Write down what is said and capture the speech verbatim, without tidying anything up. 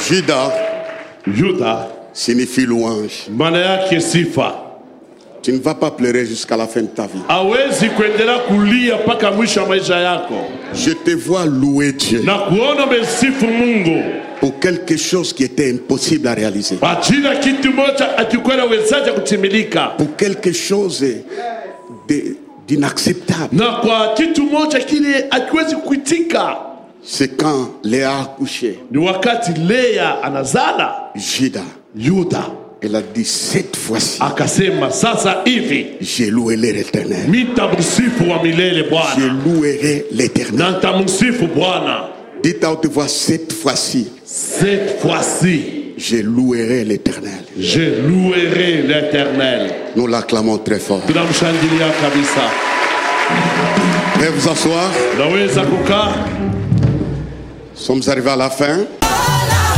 Juda, Yuda signifie louange. maana yake sifa. Tu ne vas pas pleurer jusqu'à la fin de ta vie. Hawezi kuendelea kulia mpaka mwisho wa maisha yako. Je te vois louer Dieu Na kuona umesifu Mungu pour quelque chose qui était impossible à réaliser. ajili ya kitu moja akikuwa wezaje kutimilika. Pour quelque chose de- d'inacceptable. Na kwa kitu moja kile akiwezi kuitika. C'est quand Léa a couché. Ni wakati Lea anazala Juda, Yuda elle a dit cette fois-ci, akasema sasa hivi j'ai loué l'Éternel. nitamsifu wa milele Je Bwana. louerai l'Éternel. Na nitamsifu Bwana. Dites à haute voix, cette fois-ci, Cette fois-ci, je louerai l'Éternel. je louerai l'Éternel. Nous l'acclamons très fort. Tunamshangilia kabisa. Veuillez vous asseoir. Naweza kukaa. Nous sommes arrivés à la fin.